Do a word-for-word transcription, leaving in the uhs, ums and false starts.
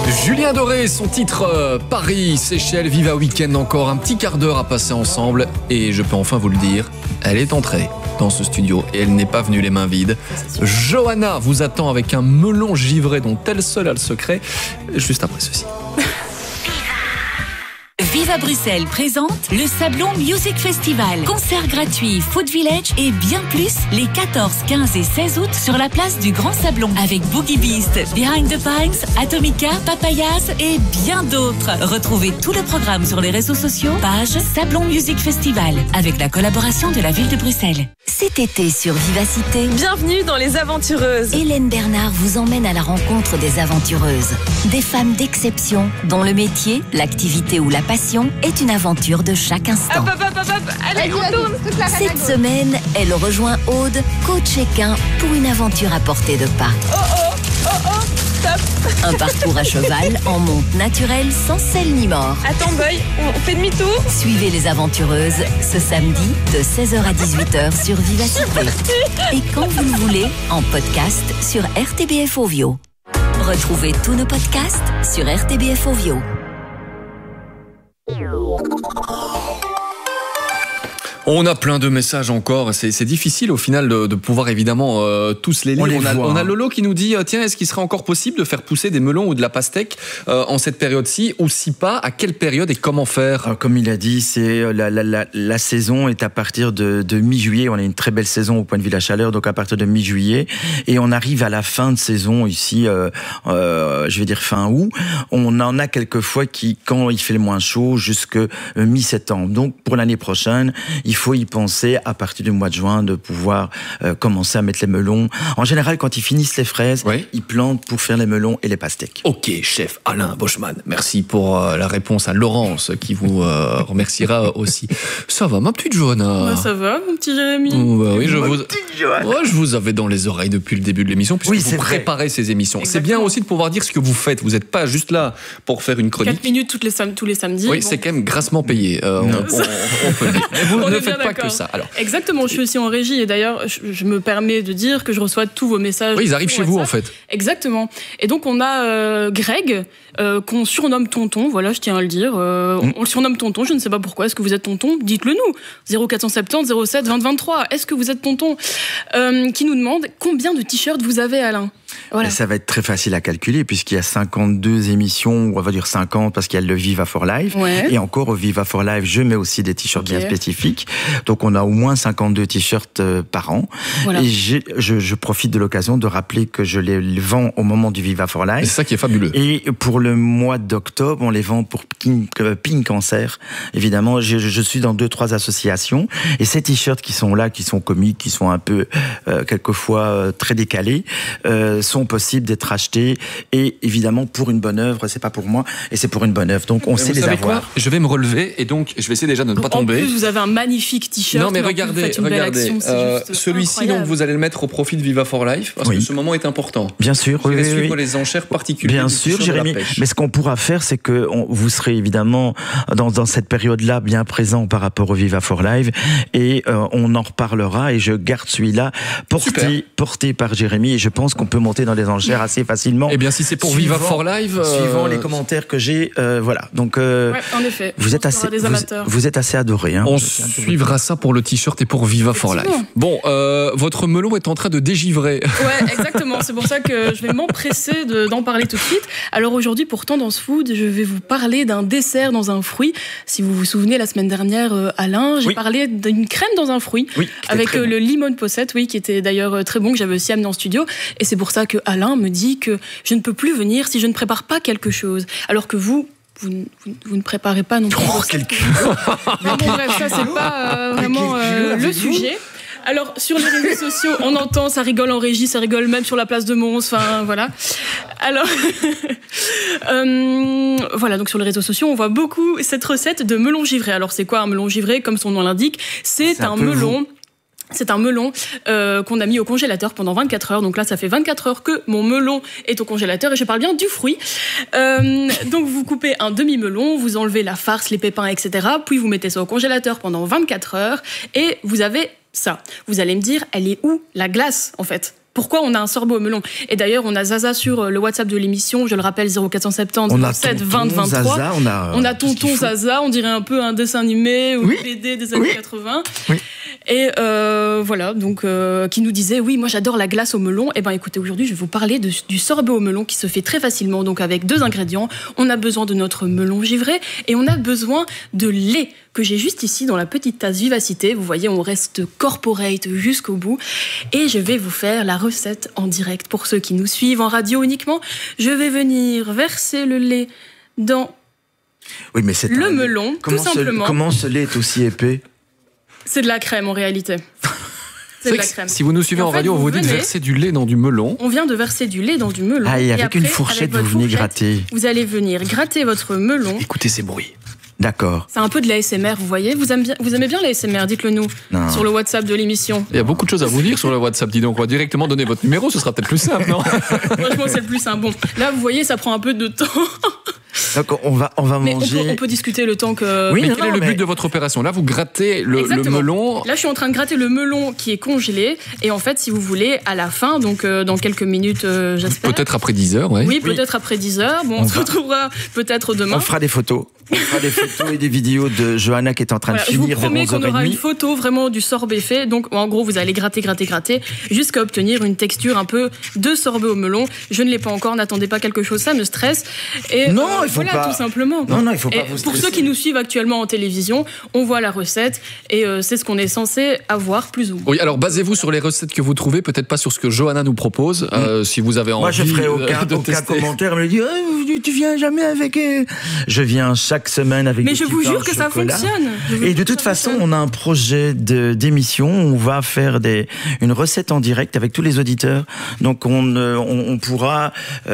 Julien Doré, son titre euh, Paris, Seychelles, Viva Weekend, encore un petit quart d'heure à passer ensemble. Et je peux enfin vous le dire, elle est entrée dans ce studio et elle n'est pas venue les mains vides. Johanna vous attend avec un melon givré dont elle seule a le secret, juste après ceci. Viva Bruxelles présente le Sablon Music Festival. Concert gratuit, Food Village et bien plus les quatorze, quinze et seize août sur la place du Grand Sablon avec Boogie Beast, Behind the Pines, Atomica, Papayas et bien d'autres. Retrouvez tout le programme sur les réseaux sociaux, page Sablon Music Festival avec la collaboration de la ville de Bruxelles. Cet été sur Vivacité, bienvenue dans Les Aventureuses. Hélène Bernard vous emmène à la rencontre des aventureuses. Des femmes d'exception dont le métier, l'activité ou la passion est une aventure de chaque instant. Hop, hop, hop, hop. Allez, on tourne. Cette semaine, elle rejoint Aude, coach équin, pour une aventure à portée de pas. Oh oh, oh oh, stop. Un parcours à cheval en monte naturelle sans selle ni mort. Attends, boy, on fait demi-tour. Suivez les aventureuses ce samedi de seize heures à dix-huit heures sur Vivacité. Et quand vous le voulez, en podcast sur R T B F Ovio. Retrouvez tous nos podcasts sur R T B F Ovio. On a plein de messages encore, c'est, c'est difficile au final de, de pouvoir évidemment euh, tous les lire. On, les on, a, voit, on a hein. Lolo qui nous dit, euh, tiens, est-ce qu'il serait encore possible de faire pousser des melons ou de la pastèque euh, en cette période-ci, ou si pas, à quelle période et comment faire? Alors, comme il a dit, c'est la, la, la, la saison est à partir de, de mi-juillet. On a une très belle saison au point de vue de la chaleur, donc à partir de mi-juillet. Et on arrive à la fin de saison ici, euh, euh, je vais dire fin août. On en a quelques fois qui, quand il fait le moins chaud, jusque mi-septembre. Donc pour l'année prochaine, il faut y penser à partir du mois de juin de pouvoir euh, commencer à mettre les melons. En général, quand ils finissent les fraises, oui. ils plantent pour faire les melons et les pastèques. Ok, chef Alain Boschman, merci pour euh, la réponse à Laurence qui vous euh, remerciera aussi. Ça va, ma petite Johanna? Ouais, ça va, mon petit Jérémy? Oh, bah oui, je Ma vous... petite Johanna. Ouais, je vous avais dans les oreilles depuis le début de l'émission, puisque Oui, vous c'est vrai. préparez ces émissions. Exactement. C'est bien aussi de pouvoir dire ce que vous faites. Vous n'êtes pas juste là pour faire une chronique. quatre minutes toutes les sam- tous les samedis. Oui, bon. c'est quand même grassement payé. Euh, on, on, on peut le dire. Mais vous On ne est bien faites pas d'accord. que ça. Alors, Exactement, je suis aussi en régie et d'ailleurs, je, je me permets de dire que je reçois tous vos messages. oui, ils arrivent sur chez vous en WhatsApp. fait. Exactement. Et donc on a euh, Greg, euh, qu'on surnomme Tonton, voilà, je tiens à le dire. Euh, Mm. On le surnomme Tonton, je ne sais pas pourquoi. Est-ce que vous êtes Tonton? Dites-le nous. zéro quatre cent soixante-dix zéro sept vingt vingt-trois. Est-ce que vous êtes Tonton? euh, Qui nous demande combien de t-shirts vous avez, Alain? Voilà. Et ça va être très facile à calculer puisqu'il y a cinquante-deux émissions, ou on va dire cinquante parce qu'il y a le Viva for Life. Ouais. Et encore au Viva for Life, je mets aussi des t-shirts Ok. bien spécifiques. Donc on a au moins cinquante-deux t-shirts euh, par an. Voilà. Et j'ai- je, je profite de l'occasion de rappeler que je les vends au moment du Viva for Et c'est Life. ça qui est fabuleux. Et pour le mois d'octobre, on les vend pour Pink, euh, Pink Cancer. Évidemment, je, je suis dans deux, trois associations. Et ces t-shirts qui sont là, qui sont comiques, qui sont un peu, euh, quelquefois, euh, très décalés, euh, sont possibles d'être achetés. Et évidemment, pour une bonne œuvre, c'est pas pour moi, et c'est pour une bonne œuvre. Donc, on Mais sait vous les savez avoir. quoi, je vais me relever et donc je vais essayer déjà de ne pas En tomber. plus, vous avez un magnifique t-shirt. Non mais en plus, vous regardez, faites une belle regardez. action, c'est Euh, juste celui-ci donc incroyable. vous allez le mettre au profit de Viva for Life parce Oui. que ce moment est important. Bien sûr, Vous oui, allez oui, suivre oui. les enchères particulières. Bien du sûr, t-shirt de la Jérémy. pêche. Mais ce qu'on pourra faire, c'est que on, vous serez évidemment dans, dans cette période-là bien présent par rapport au Viva for Life, et euh, on en reparlera. Et je garde celui-là Super. porté, porté par Jérémy. Et je pense qu'on peut monter dans les enchères assez facilement. Eh bien si c'est pour Suivant- Viva for Life, euh, Suivant les commentaires que j'ai, euh, voilà. Donc, euh, Ouais, en effet. vous êtes Je pense qu'il y assez, aura des vous, amateurs. vous êtes assez adoré. Hein. on Je tiens à te le suivra ça pour le t-shirt et pour Viva for Life. Effectivement. Bon, euh, votre melon est en train de dégivrer. Ouais, exactement. C'est pour ça que je vais m'empresser de- d'en parler tout de suite. Alors aujourd'hui, pour Tendance Food, je vais vous parler d'un dessert dans un fruit. Si vous vous souvenez, la semaine dernière, euh, Alain, j'ai Oui. parlé d'une crème dans un fruit. Oui, qui était Avec très euh, bon. le limon possette, oui, qui était d'ailleurs euh, très bon, que j'avais aussi amené en studio. Et c'est pour ça que Alain me dit que je ne peux plus venir si je ne prépare pas quelque chose. Alors que vous, vous, ne- vous, ne- vous ne préparez pas non plus. Oh, vos quel recettes. cul. Mais bon, bref, ça, c'est pas euh, vraiment quel euh, culot le avez-vous sujet. Alors, sur les réseaux sociaux, on entend, ça rigole en régie, ça rigole même sur la place de Mons, enfin, voilà. Alors, euh, voilà, donc sur les réseaux sociaux, on voit beaucoup cette recette de melon givré. Alors, c'est quoi un melon givré? Comme son nom l'indique, c'est C'est un un peu melon... C'est un melon euh, qu'on a mis au congélateur pendant vingt-quatre heures. Donc là, ça fait vingt-quatre heures que mon melon est au congélateur et je parle bien du fruit. Euh, donc vous coupez un demi-melon, vous enlevez la farce, les pépins, et cetera. Puis vous mettez ça au congélateur pendant vingt-quatre heures et vous avez ça. Vous allez me dire, elle est où la glace en fait? pourquoi on a un sorbet au melon. Et d'ailleurs, on a Zaza sur le WhatsApp de l'émission, je le rappelle, zéro quatre cent soixante-dix sept vingt vingt-trois. Zaza, on a, on a Tonton Zaza, on dirait un peu un dessin animé ou oui. une B D des années oui. quatre-vingts. Oui. Et euh, voilà, donc euh, qui nous disait, oui, moi j'adore la glace au melon. Et ben écoutez, aujourd'hui, je vais vous parler de, du sorbet au melon qui se fait très facilement, donc avec deux ingrédients. On a besoin de notre melon givré et on a besoin de lait que j'ai juste ici dans la petite tasse Vivacité. Vous voyez, on reste corporate jusqu'au bout. Et je vais vous faire la recette en direct. Pour ceux qui nous suivent en radio uniquement, je vais venir verser le lait dans oui, mais c'est le un... melon, comment tout simplement. Ce... Comment ce lait est aussi épais? C'est de la crème en réalité. C'est de la crème. Si vous nous suivez en, en fait, radio, vous on vous dit de verser du lait dans du melon. On vient de verser du lait dans du melon. Ah, et avec et après, une fourchette, vous venez fourchette, gratter. Vous allez venir gratter votre melon. Écoutez ces bruits. D'accord. C'est un peu de l'A S M R, vous voyez. Vous aimez bien, vous aimez bien l'A S M R, dites-le nous, non. sur le WhatsApp de l'émission. Il y a beaucoup de choses à vous dire sur le WhatsApp, dis donc. On va directement donner votre numéro, ce sera peut-être plus simple, non? Franchement, c'est le plus simple. Bon, là, vous voyez, ça prend un peu de temps. Donc on va, on va mais manger... On peut, on peut discuter le temps que... Oui, mais non, quel est le mais... but de votre opération? Là, vous grattez le, le melon... Là, je suis en train de gratter le melon qui est congelé. Et en fait, si vous voulez, à la fin, donc euh, dans quelques minutes, euh, j'espère... Peut-être après dix heures, ouais. Oui, peut-être oui. après dix heures. Bon, on, on se va... retrouvera peut-être demain. On fera des photos. On fera des photos et des vidéos de Johanna qui est en train voilà, de finir. Je vous promets qu'on aura une photo vraiment du sorbet fait. Donc, en gros, vous allez gratter, gratter, gratter, jusqu'à obtenir une texture un peu de sorbet au melon. Je ne l'ai pas encore, n'attendez pas quelque chose, ça me stresse. Et non, euh, il faut voilà, pas. tout simplement. Non, non, il faut pas et vous pour ceux qui nous suivent actuellement en télévision, on voit la recette et euh, c'est ce qu'on est censé avoir plus ou moins. Oui, alors basez-vous sur les recettes que vous trouvez, peut-être pas sur ce que Johanna nous propose. Mmh. Euh, si vous avez envie. Moi, je ferai aucun, de aucun tester. commentaire. Elle me dit, oh, tu viens jamais avec. Je viens chaque semaine avec. Mais des je vous jure que ça fonctionne. Et de toute façon, on a un projet de, d'émission. On va faire des, une recette en direct avec tous les auditeurs. Donc, on, on, on pourra. Euh,